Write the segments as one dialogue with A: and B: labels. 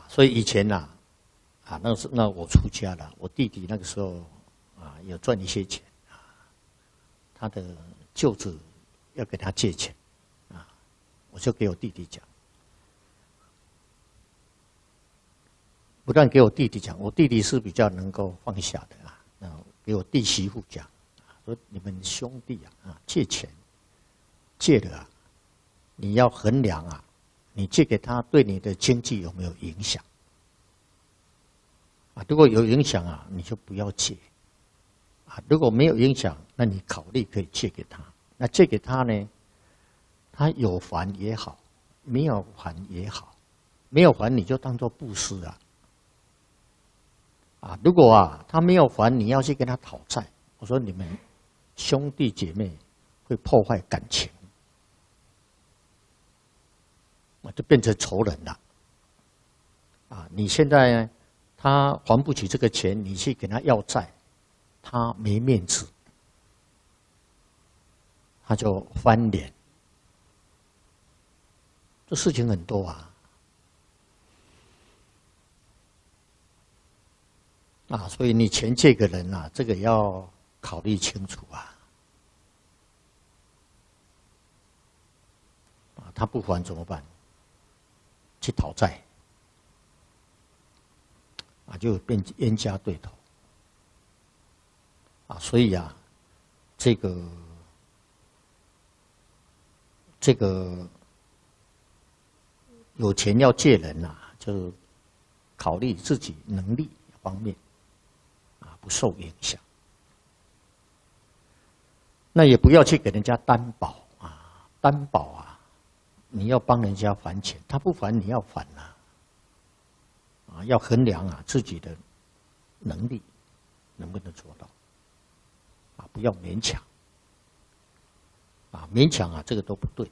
A: 所以以前呐，那我出家了，我弟弟那个时候有赚一些钱他的舅子要给他借钱我就给我弟弟讲，不但给我弟弟讲，我弟弟是比较能够放下的那给我弟媳妇讲，说你们兄弟借钱借了你要衡量你借给他对你的经济有没有影响如果有影响你就不要借如果没有影响，那你考虑可以借给他。那借给他呢，他有还也好，没有还也好，没有还你就当作布施如果他没有还，你要去跟他讨债，我说你们兄弟姐妹会破坏感情，就变成仇人了。你现在呢，他还不起这个钱，你去跟他要债，他没面子，他就翻脸。这事情很多所以你钱借给人这个要考虑清楚他不还怎么办？去讨债就变冤家对头所以这个有钱要借人就考虑自己能力方面不受影响。那也不要去给人家担保担保你要帮人家还钱，他不还你要还要衡量自己的能力能不能做到不要勉强勉强这个都不对。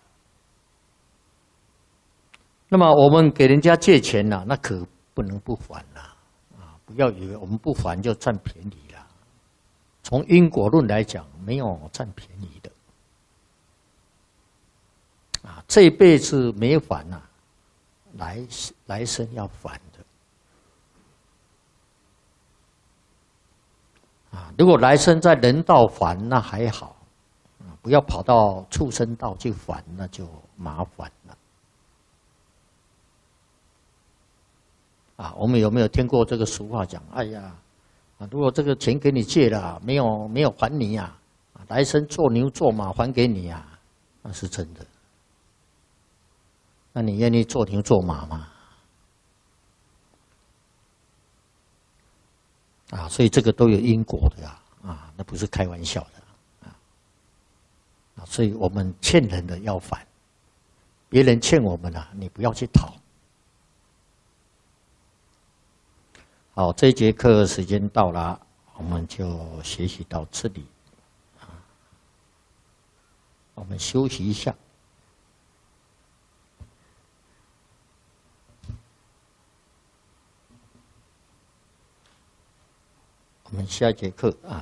A: 那么我们给人家借钱那可不能不还不要以为我们不还就占便宜了。从因果论来讲，没有占便宜的这一辈子没还来生要还的如果来生在人道还那还好不要跑到畜生道去还，那就麻烦了我们有没有听过这个俗话讲？哎呀，如果这个钱给你借了，没有还你来生做牛做马还给你那是真的。那你愿意做牛做马吗？所以这个都有因果的那不是开玩笑的所以我们欠人的要还，别人欠我们你不要去讨。好，这一节课时间到了，我们就学习到这里我们休息一下。我们下一节课